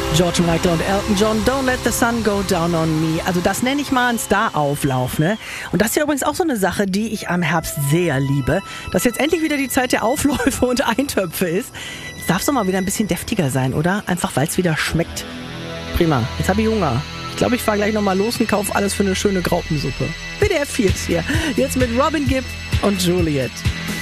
George Michael und Elton John, Don't Let the Sun Go Down on Me. Also das nenne ich mal einen Star-Auflauf, ne? Und das ist ja übrigens auch so eine Sache, die ich am Herbst sehr liebe. Dass jetzt endlich wieder die Zeit der Aufläufe und Eintöpfe ist. Jetzt darf es doch mal wieder ein bisschen deftiger sein, oder? Einfach, weil es wieder schmeckt. Prima, jetzt habe ich Hunger. Ich glaube, ich fahre gleich nochmal los und kaufe alles für eine schöne Graupensuppe. WDR 4 ist hier. Jetzt mit Robin Gibb und Juliet.